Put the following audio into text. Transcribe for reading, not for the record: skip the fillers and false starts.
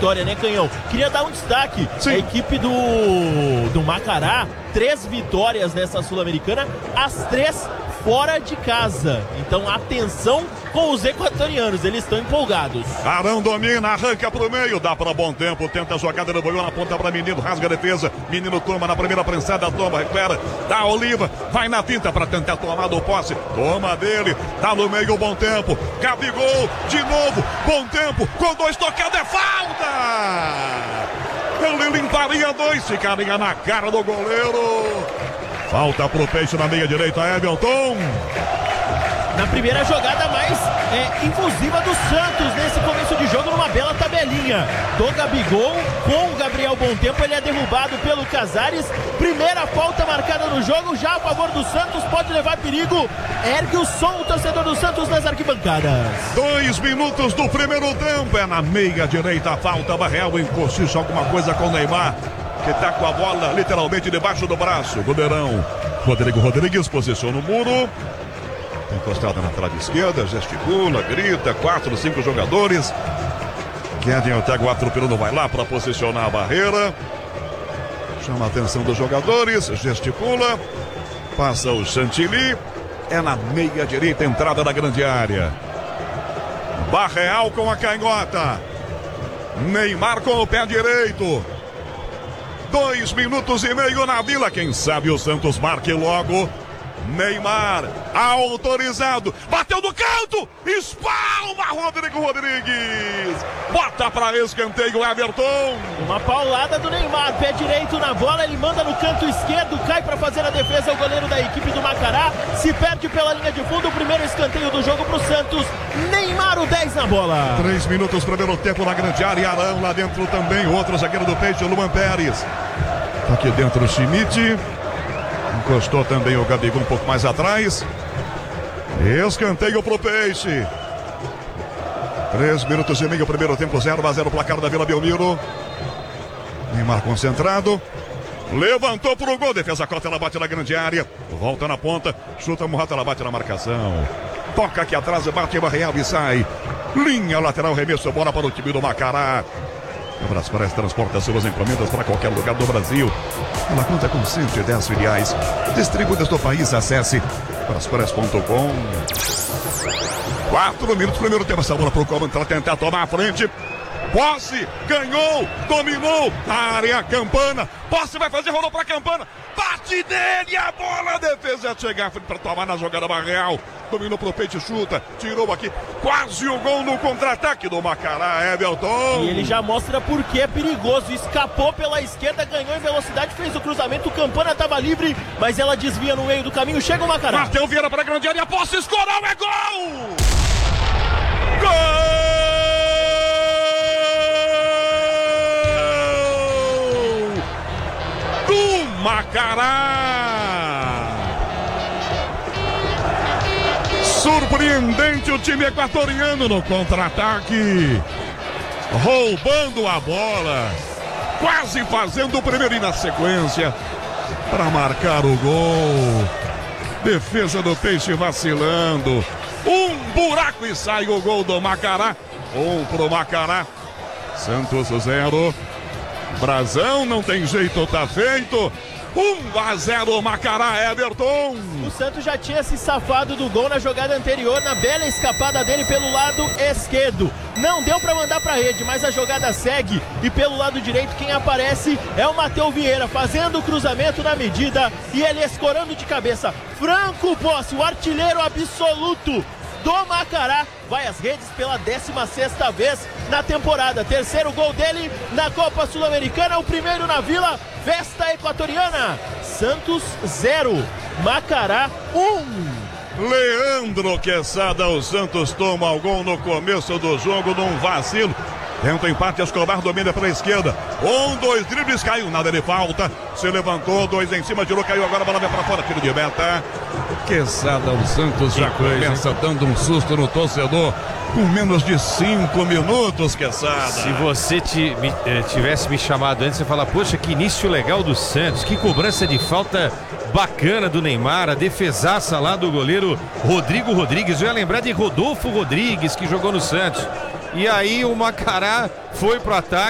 vitória, né, Canhão? Queria dar um destaque. Sim. A equipe do Macará, 3 vitórias nessa Sul-Americana, as 3 fora de casa. Então, atenção com os equatorianos, eles estão empolgados. Arão domina, arranca pro meio, dá para bom tempo, tenta a jogada, devolveu na ponta para Menino, rasga a defesa, Menino toma na primeira prensada, toma, recupera, dá Oliva, vai na tinta para tentar tomar do posse, toma dele, tá no meio, bom tempo, Gabigol, de novo, bom tempo, com 2 tocados, é falta! Ele limparia 2, ficaria na cara do goleiro. Falta pro Peixe na meia direita, Everton. Na primeira jogada mais infusiva do Santos nesse começo de jogo, numa bela tabelinha do Gabigol com o Gabriel Bom Tempo, ele é derrubado pelo Casares. Primeira falta marcada no jogo, já a favor do Santos, pode levar perigo. Ergue o som o torcedor do Santos nas arquibancadas. 2 minutos do primeiro tempo, é na meia direita a falta, Barreal encoxicha alguma coisa com o Neymar, que tá com a bola literalmente debaixo do braço. Goleirão Rodrigo Rodrigues posiciona o muro, encostada na trave esquerda, gesticula, grita, 4, 5 jogadores. Kevin Ortega, o atropelando, vai lá para posicionar a barreira, chama a atenção dos jogadores, gesticula, passa o Chantilly, é na meia direita, entrada da grande área. Barreal com a canhota, Neymar com o pé direito. 2 minutos e meio na Vila, quem sabe o Santos marque logo. Neymar, autorizado, bateu no canto, espalma Rodrigo Rodrigues, bota para escanteio Everton. Uma paulada do Neymar, pé direito na bola, ele manda no canto esquerdo, cai para fazer a defesa, o goleiro da equipe do Macará, se perde pela linha de fundo, o primeiro escanteio do jogo pro Santos, Neymar o 10 na bola. 3 minutos, primeiro tempo na grande área, Arão lá dentro também, outro zagueiro do Peixe, Luan Pérez, aqui dentro o Schmidt. Encostou também o Gabigol um pouco mais atrás. Escanteio pro Peixe. 3 minutos e meio, primeiro tempo, 0-0, placar da Vila Belmiro. Neymar concentrado. Levantou pro gol, defesa corta, ela bate na grande área. Volta na ponta, chuta Murata, ela bate na marcação. Toca aqui atrás, bate Barreal e sai. Linha lateral, remesso, bola para o time do Macará. A Braspress transporta suas encomendas para qualquer lugar do Brasil. Ela conta com 110 filiais distribuídas no país. Acesse braspress.com. 4 minutos, primeiro tempo. Essa bola para o Coman para tentar tomar a frente. Posse, ganhou, dominou, área, Campana. Posse vai fazer, rolou para Campana. Bate dele, a bola, a defesa ia chegar para tomar na jogada Barreal. Dominou pro Peixe, chuta, tirou aqui, quase o gol no contra-ataque do Macará, Everton. E ele já mostra por que é perigoso, escapou pela esquerda, ganhou em velocidade, fez o cruzamento, o Campana estava livre, mas ela desvia no meio do caminho, chega o Macará. Martel Vieira para a grande área, posse, escorou, é gol! Gol! Do Macará! Surpreendente o time equatoriano no contra-ataque, roubando a bola, quase fazendo o primeiro e na sequência para marcar o gol. Defesa do Peixe vacilando, um buraco e sai o gol do Macará. 1 pro Macará, Santos 0. Brasão, não tem jeito, tá feito. 1-0 Macará, Everton. O Santos já tinha se safado do gol na jogada anterior, na bela escapada dele pelo lado esquerdo. Não deu para mandar para rede, mas a jogada segue e pelo lado direito quem aparece é o Martel Vieira, fazendo o cruzamento na medida e ele escorando de cabeça. Franco Posse, o artilheiro absoluto do Macará, vai às redes pela 16ª vez na temporada. Terceiro gol dele na Copa Sul-Americana, o primeiro na Vila. Festa equatoriana. Santos 0, Macará 1. Leandro Quesada, o Santos toma o gol no começo do jogo num vacilo. Tenta o empate, Escobar domina pela esquerda. 2 dribles, caiu, nada de falta. Se levantou, 2 em cima, tirou, caiu, agora a bola vai pra fora, tiro de meta. Quesada, o Santos já começa dando um susto no torcedor. Com menos de 5 minutos, Quesada. Se você tivesse me chamado antes, você fala, poxa, que início legal do Santos, que cobrança de falta bacana do Neymar, a defesaça lá do goleiro Rodrigo Rodrigues. Eu ia lembrar de Rodolfo Rodrigues, que jogou no Santos. E aí o Macará foi pro ataque.